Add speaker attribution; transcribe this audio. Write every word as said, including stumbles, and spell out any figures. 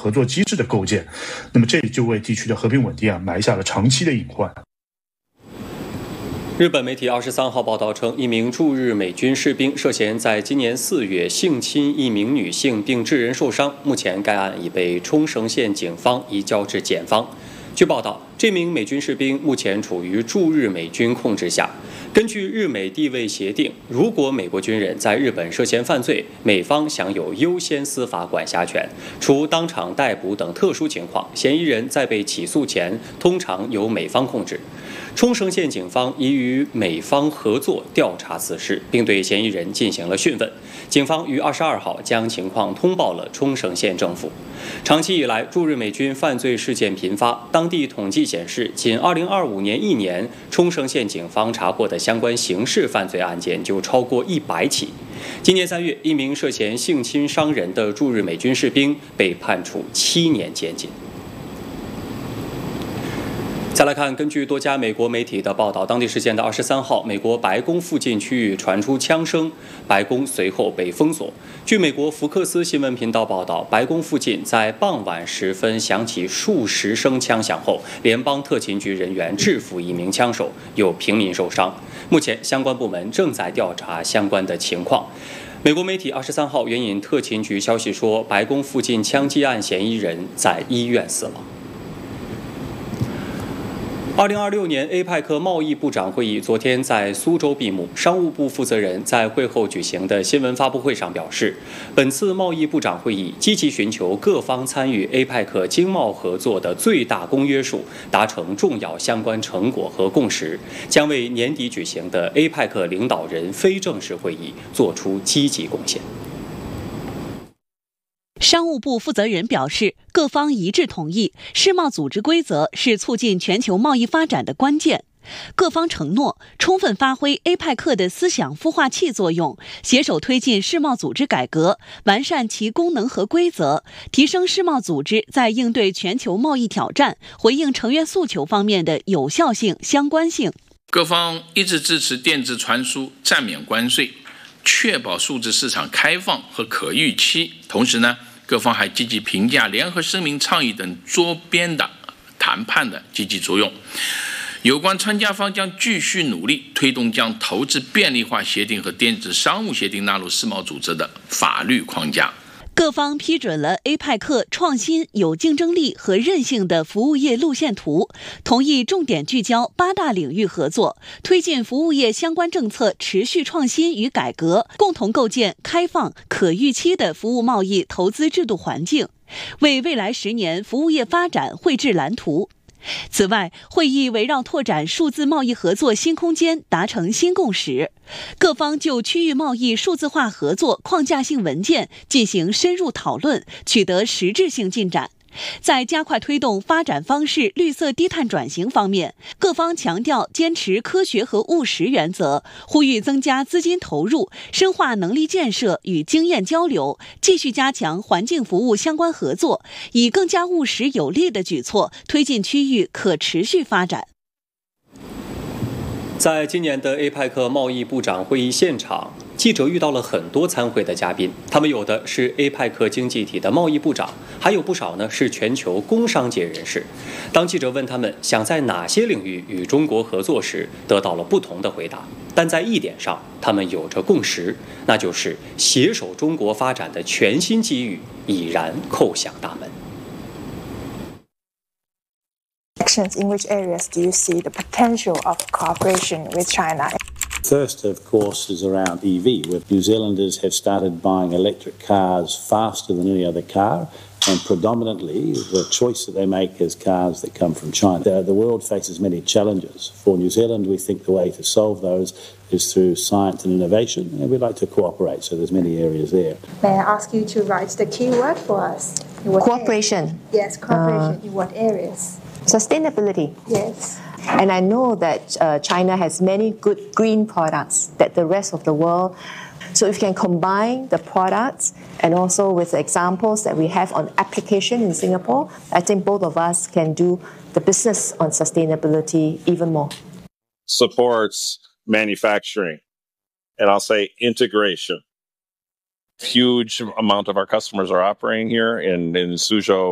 Speaker 1: 合作机制的构建，那么这就为地区的和平稳定啊埋下了长期的隐患。
Speaker 2: 日本媒体二十三号报道称，一名驻日美军士兵涉嫌在今年四月性侵一名女性并致人受伤，目前该案已被冲绳县警方移交至检方。据报道，这名美军士兵目前处于驻日美军控制下。根据日美地位协定，如果美国军人在日本涉嫌犯罪，美方享有优先司法管辖权，除当场逮捕等特殊情况，嫌疑人在被起诉前通常由美方控制。冲绳县警方已与美方合作调查此事，并对嫌疑人进行了讯问。警方于二十二号将情况通报了冲绳县政府。长期以来，驻日美军犯罪事件频发，当地统计显示，仅二零二五年一年，冲绳县警方查获的相关刑事犯罪案件就超过一百起。今年三月，一名涉嫌性侵伤人的驻日美军士兵被判处七年监禁。再来看，根据多家美国媒体的报道，当地时间的二十三号，美国白宫附近区域传出枪声，白宫随后被封锁。据美国福克斯新闻频道报道，白宫附近在傍晚时分响起数十声枪响后，联邦特勤局人员制服一名枪手，有平民受伤。目前，相关部门正在调查相关的情况。美国媒体二十三号援引特勤局消息说，白宫附近枪击案嫌疑人在医院死亡。二零二六年 A 派克贸易部长会议昨天在苏州闭幕，商务部负责人在会后举行的新闻发布会上表示，本次贸易部长会议积极寻求各方参与 A 派克经贸合作的最大公约数，达成重要相关成果和共识，将为年底举行的 A 派克领导人非正式会议做出积极贡献。
Speaker 3: 商务部负责人表示，各方一致同意，世贸组织规则是促进全球贸易发展的关键。各方承诺充分发挥 A 派克的思想孵化器作用，携手推进世贸组织改革，完善其功能和规则，提升世贸组织在应对全球贸易挑战、回应成员诉求方面的有效性、相关性。
Speaker 4: 各方一致支持电子传输暂免关税，确保数字市场开放和可预期。同时呢，各方还积极评价联合声明倡议等桌边的谈判的积极作用。有关参加方将继续努力推动将投资便利化协定和电子商务协定纳入世贸组织的法律框架。
Speaker 3: 各方批准了 A 派克创新、有竞争力和韧性的服务业路线图，同意重点聚焦八大领域合作，推进服务业相关政策持续创新与改革，共同构建开放、可预期的服务贸易投资制度环境，为未来十年服务业发展绘制蓝图。此外，会议围绕拓展数字贸易合作新空间达成新共识，各方就区域贸易数字化合作框架性文件进行深入讨论，取得实质性进展。在加快推动发展方式绿色低碳转型方面，各方强调坚持科学和务实原则，呼吁增加资金投入，深化能力建设与经验交流，继续加强环境服务相关合作，以更加务实有力的举措推进区域可持续发展。
Speaker 2: 在今年的 A 派克贸易部长会议现场，记者遇到了很多参会的嘉宾，他们有的是 A 派克经济体的贸易部长，还有不少呢是全球工商界人士。当记者问他们想在哪些领域与中国合作时，得到了不同的回答，但在一点上他们有着共识，那就是携手中国发展的全新机遇已然叩响大门。
Speaker 5: In which areas do you see the potential of cooperation with China?
Speaker 6: First, of course, is around E V, where New Zealanders have started buying electric cars faster than any other car, and predominantly the choice that they make is cars that come from China. The, the world faces many challenges. For New Zealand, we think the way to solve those is through science and innovation, and we'd like to cooperate, so there's many areas there.
Speaker 5: May I ask you to write the key word for us?
Speaker 7: Cooperation.
Speaker 5: Yes, cooperation.
Speaker 7: Uh,
Speaker 5: in what areas?
Speaker 7: Sustainability.
Speaker 5: Yes.
Speaker 7: And I know that uh, China has many good green products that the rest of the world. So if you can combine the products and also with the examples that we have on application in Singapore, I think both of us can do the business on sustainability even more.
Speaker 8: Supports manufacturing, and I'll say integration. Huge amount of our customers are operating here in, in Suzhou